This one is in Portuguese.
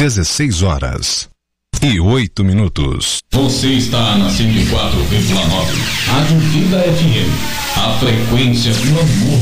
16h08. Você está na 104,9. Rádio Vida FM. A frequência do amor.